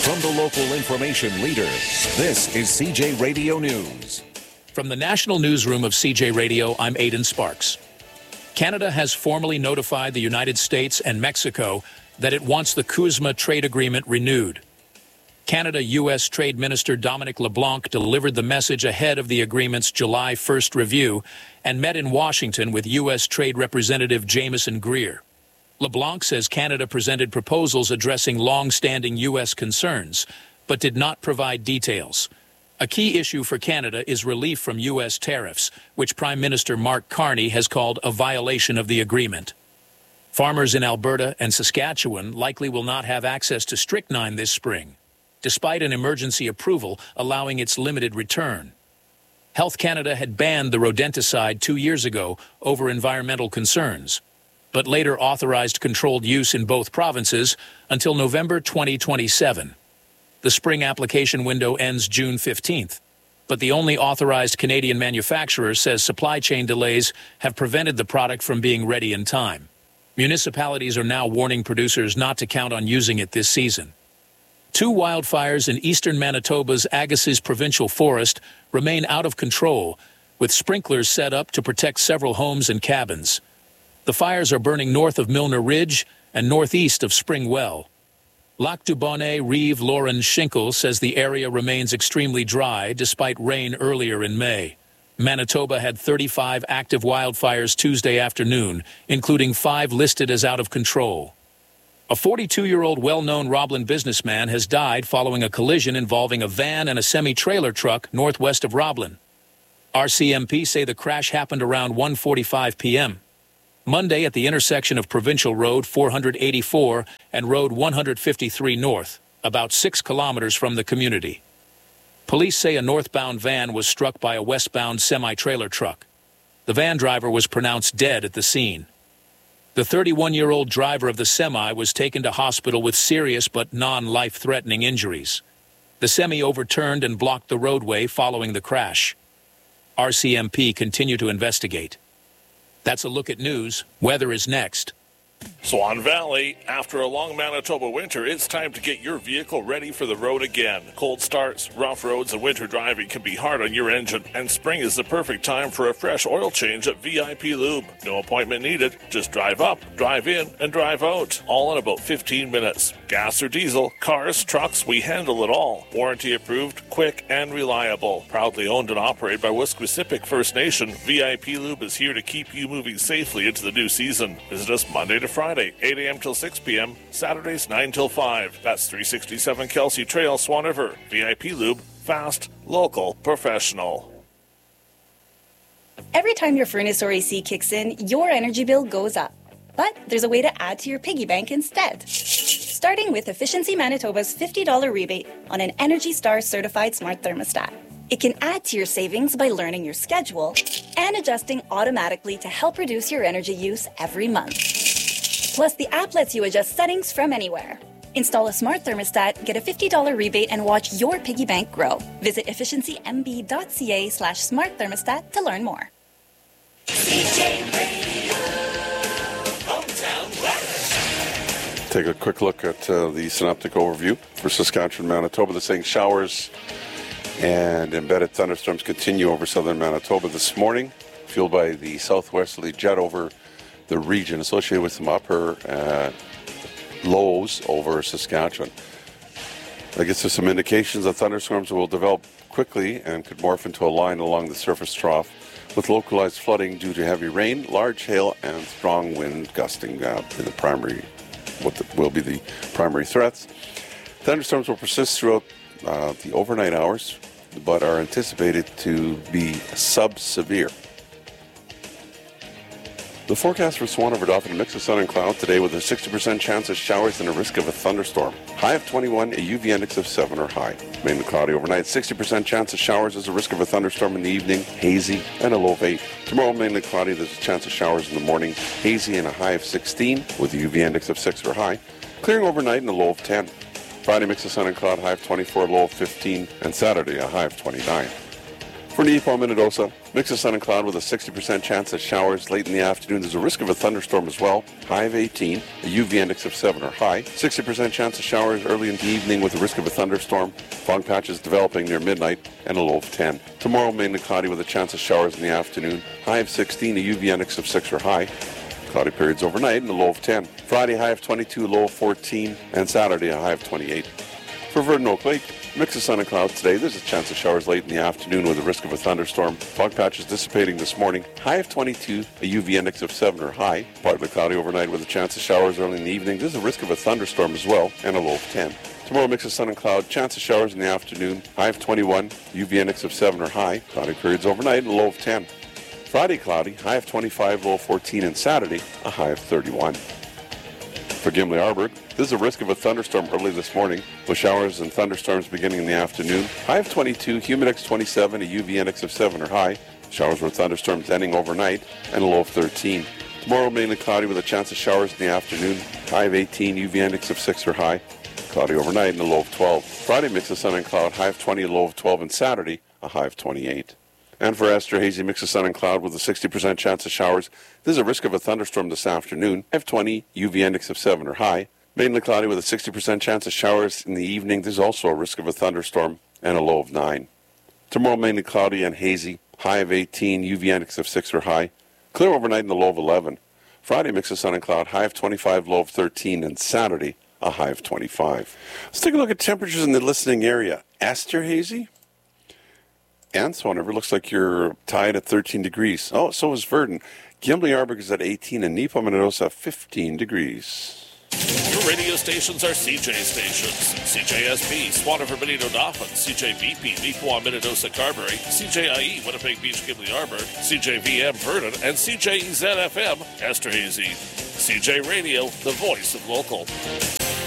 From the local information leader, this is CJ Radio News. From the National Newsroom of CJ Radio, I'm Aidan Sparks. Canada has formally notified the United States and Mexico that it wants the CUSMA trade agreement renewed. Canada-U.S. Trade Minister Dominic LeBlanc delivered the message ahead of the agreement's July 1st review and met in Washington with U.S. Trade Representative Jamieson Greer. LeBlanc says Canada presented proposals addressing long-standing U.S. concerns, but did not provide details. A key issue for Canada is relief from U.S. tariffs, which Prime Minister Mark Carney has called a violation of the agreement. Farmers in Alberta and Saskatchewan likely will not have access to strychnine this spring, despite an emergency approval allowing its limited return. Health Canada had banned the rodenticide 2 years ago over environmental concerns, but later authorized controlled use in both provinces until November 2027. The spring application window ends June 15th, but the only authorized Canadian manufacturer says supply chain delays have prevented the product from being ready in time. Municipalities are now warning producers not to count on using it this season. 2 wildfires in eastern Manitoba's Agassiz Provincial Forest remain out of control, with sprinklers set up to protect several homes and cabins. The fires are burning north of Milner Ridge and northeast of Spring Well. Lac du Bonnet Reeve Lauren Schinkel says the area remains extremely dry despite rain earlier in May. Manitoba had 35 active wildfires Tuesday afternoon, including 5 listed as out of control. A 42-year-old well-known Roblin businessman has died following a collision involving a van and a semi-trailer truck northwest of Roblin. RCMP say the crash happened around 1:45 p.m. Monday at the intersection of Provincial Road 484 and Road 153 North, about 6 kilometers from the community. Police say a northbound van was struck by a westbound semi-trailer truck. The van driver was pronounced dead at the scene. The 31-year-old driver of the semi was taken to hospital with serious but non-life-threatening injuries. The semi overturned and blocked the roadway following the crash. RCMP continue to investigate. That's a look at news. Weather is next. Swan Valley, after a long Manitoba winter, it's time to get your vehicle ready for the road again. Cold starts, rough roads, and winter driving can be hard on your engine, and spring is the perfect time for a fresh oil change at VIP Lube. No appointment needed. Just drive up, drive in, and drive out, all in about 15 minutes. Gas or diesel, cars, trucks, we handle it all. Warranty approved, quick, and reliable. Proudly owned and operated by Wesquisipic First Nation, VIP Lube is here to keep you moving safely into the new season. Visit us Monday to Friday, 8 a.m. till 6 p.m., Saturdays 9 till 5. That's 367 Kelsey Trail, Swan River. VIP Lube, fast, local, professional. Every time your furnace or AC kicks in, your energy bill goes up. But there's a way to add to your piggy bank instead. Starting with Efficiency Manitoba's $50 rebate on an Energy Star certified smart thermostat. It can add to your savings by learning your schedule and adjusting automatically to help reduce your energy use every month. Plus, the app lets you adjust settings from anywhere. Install a smart thermostat, get a $50 rebate, and watch your piggy bank grow. Visit efficiencymb.ca/smart thermostat to learn more. CJ Radio, Hometown Weather. Take a quick look at the synoptic overview for Saskatchewan, Manitoba. They're saying showers and embedded thunderstorms continue over southern Manitoba this morning, fueled by the southwesterly jet over the region, associated with some upper lows over Saskatchewan. I guess there's some indications that thunderstorms will develop quickly and could morph into a line along the surface trough with localized flooding due to heavy rain, large hail, and strong wind gusting in the primary, will be the primary threats. Thunderstorms will persist throughout the overnight hours, but are anticipated to be sub-severe. The forecast for Swan River Dauphin, a mix of sun and cloud today with a 60% chance of showers and a risk of a thunderstorm. High of 21, a UV index of 7 or high. Mainly cloudy overnight, 60% chance of showers, there's a risk of a thunderstorm in the evening, hazy, and a low of 8. Tomorrow, mainly cloudy, there's a chance of showers in the morning, hazy and a high of 16 with a UV index of 6 or high. Clearing overnight and a low of 10. Friday, mix of sun and cloud, high of 24, low of 15, and Saturday, a high of 29. For Neepaw, Minnedosa, mix of sun and cloud with a 60% chance of showers late in the afternoon. There's a risk of a thunderstorm as well. High of 18, a UV index of 7 or high. 60% chance of showers early in the evening with a risk of a thunderstorm. Fog patches developing near midnight and a low of 10. Tomorrow, mainly cloudy with a chance of showers in the afternoon. High of 16, a UV index of 6 or high. Cloudy periods overnight and a low of 10. Friday, high of 22, low of 14. And Saturday, a high of 28. For Verdon Oak Lake, mix of sun and clouds today. There's a chance of showers late in the afternoon with a risk of a thunderstorm. Fog patches dissipating this morning. High of 22, a UV index of 7 or high. Partly cloudy overnight with a chance of showers early in the evening. There's a risk of a thunderstorm as well and a low of 10. Tomorrow, mix of sun and cloud. Chance of showers in the afternoon. High of 21, UV index of 7 or high. Cloudy periods overnight and a low of 10. Friday, cloudy. High of 25, low of 14. And Saturday, a high of 31. For Gimli Arbor, there's a risk of a thunderstorm early this morning, with showers and thunderstorms beginning in the afternoon. High of 22, humidex 27, a UV index of 7 or high. Showers with thunderstorms ending overnight, and a low of 13. Tomorrow, mainly cloudy with a chance of showers in the afternoon. High of 18, UV index of 6 or high. Cloudy overnight, and a low of 12. Friday, mix of sun and cloud. High of 20, a low of 12. And Saturday, a high of 28. And for Esterhazy, mix of sun and cloud with a 60% chance of showers. There's a risk of a thunderstorm this afternoon. F20, UV index of 7 or high. Mainly cloudy with a 60% chance of showers in the evening. There's also a risk of a thunderstorm and a low of 9. Tomorrow, mainly cloudy and hazy. High of 18, UV index of 6 or high. Clear overnight and a low of 11. Friday, mix of sun and cloud. High of 25, low of 13. And Saturday, a high of 25. Let's take a look at temperatures in the listening area. Esterhazy? Anselm, looks like you're tied at 13 degrees. Oh, so is Verdon. Gimli Arbor is at 18 and Neepaw, Minnedosa, 15 degrees. Your radio stations are CJ stations. CJSB, Swannifer, Benito, Dauphin, CJBP, Neepaw, Minnedosa, Carberry, CJIE, Winnipeg Beach, Gimli Arbor, CJVM, Verdon, and CJEZ-FM, Esterhazy. CJ Radio, the voice of local.